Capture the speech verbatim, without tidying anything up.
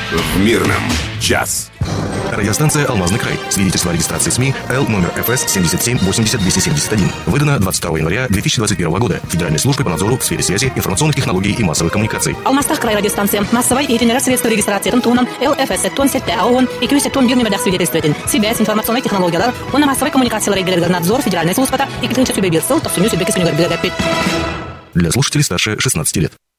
в Мирном. Час. Радиостанция «Алмазный край». Свидетельство о регистрации СМИ Л номер эф эс семьдесят семь восемьдесят двести семьдесят один. Выдано двадцать второго января две тысячи двадцать первого года Федеральной службой по надзору в сфере связи, информационных технологий и массовых коммуникаций. Алмастах край радиостанция. Массовой и итинер средства регистрации Тонтунан Л эф эс тон сетте АОН и кюсе тон бирни медах свидетельствует. Связь, информационные технологии, он массовой коммуникации регулярный надзор Федеральной службы и клинча сюбе бирсел, то сумю сюбе кисуню горбилегапит. Для слушателей старше шестнадцати лет.